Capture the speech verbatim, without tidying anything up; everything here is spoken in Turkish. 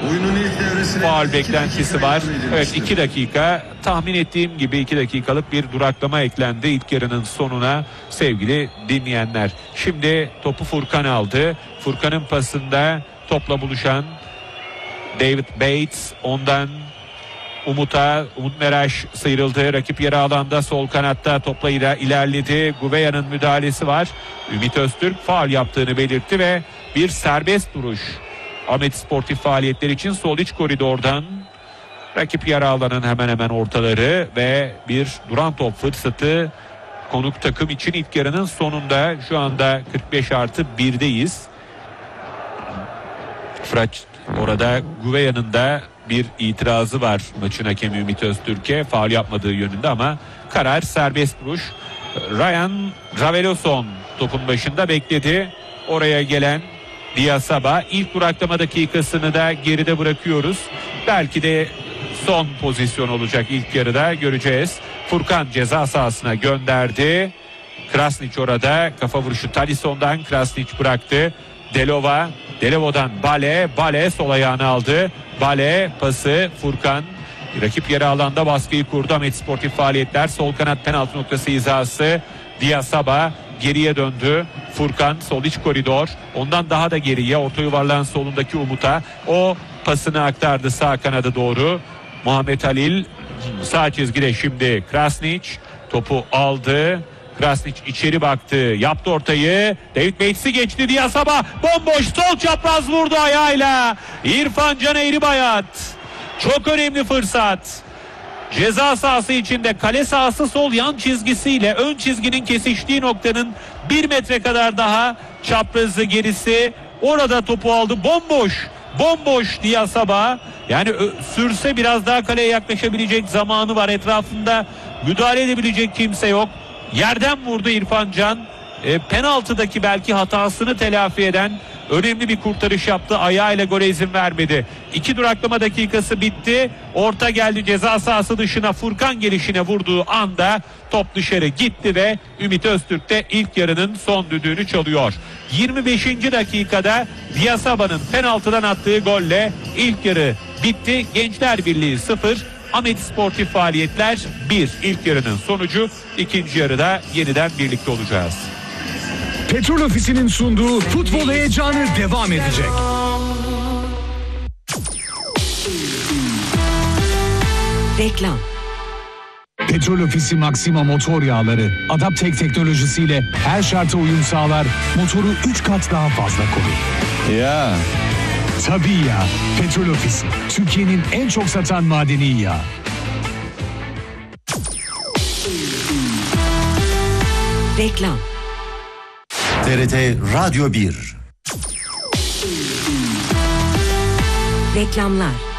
Faul beklentisi var. Evet, iki dakika, tahmin ettiğim gibi iki dakikalık bir duraklama eklendi ilk yarının sonuna sevgili dinleyenler. Şimdi topu Furkan aldı. Furkan'ın pasında topla buluşan David Bates, ondan Umut'a, Umut Meraş sıyrıldı. Rakip yarı alanda sol kanatta topla ilerledi. Gouvea'nın müdahalesi var. Ümit Öztürk faul yaptığını belirtti ve bir serbest duruş Ahmet Sportif faaliyetler için sol iç koridordan. Rakip yarı alanın hemen hemen ortaları ve bir duran top fırsatı konuk takım için ilk yarının sonunda. Şu anda kırk beş artı birdeyiz. Fırat orada Gouvea'nın da bir itirazı var maçın hakemi Ümit Öztürk'e faul yapmadığı yönünde ama karar serbest vuruş. Ryan Raveloson topun başında bekledi. Oraya gelen Diasaba ilk duraklama dakikasını da geride bırakıyoruz. Belki de son pozisyon olacak ilk yarıda, göreceğiz. Furkan ceza sahasına gönderdi. Krasnić orada kafa vuruşu Talisson'dan, Krasnić bıraktı. Delova, Delova'dan Bale, Bale sol ayağını aldı. Bale pası Furkan. Rakip yarı alanda baskıyı kurdu. Ahmet Sportif faaliyetler sol kanat penaltı noktası hizası. Diasaba geriye döndü. Furkan sol iç koridor. Ondan daha da geriye orta yuvarlağın solundaki Umut'a. O pasını aktardı sağ kanada doğru. Muhammed Halil sağ çizgide şimdi Krasnić topu aldı. Krasnić içeri baktı, yaptı ortayı. David Bates'i geçti. Diasaba bomboş sol çapraz vurdu ayağıyla. İrfan Can Eğribayat. Çok önemli fırsat. Ceza sahası içinde kale sahası sol yan çizgisiyle ön çizginin kesiştiği noktanın bir metre kadar daha çaprazı gerisi. Orada topu aldı. Bomboş. Bomboş Diasaba. Yani sürse biraz daha kaleye yaklaşabilecek zamanı var. Etrafında müdahale edebilecek kimse yok. Yerden vurdu İrfan Can. E, penaltıdaki belki hatasını telafi eden önemli bir kurtarış yaptı. Ayağıyla gole izin vermedi. İki duraklama dakikası bitti. Orta geldi ceza sahası dışına. Furkan gelişine vurduğu anda top dışarı gitti ve Ümit Öztürk de ilk yarının son düdüğünü çalıyor. yirmi beşinci dakikada Diasaba'nın penaltıdan attığı golle ilk yarı bitti. Gençler Birliği sıfır. Ahmet Sportif faaliyetler bir. İlk yarının sonucu. İkinci yarıda yeniden birlikte olacağız. Petrol Ofisi'nin sunduğu futbol heyecanı devam edecek. Reklam. Petrol Ofisi Maxima motor yağları Adaptek teknolojisiyle her şarta uyum sağlar, motoru üç kat daha fazla korur. Ya. Tabii ya. Petrol Ofisi, Türkiye'nin en çok satan madeni yağı. Reklam. T R T Radyo bir. Reklamlar.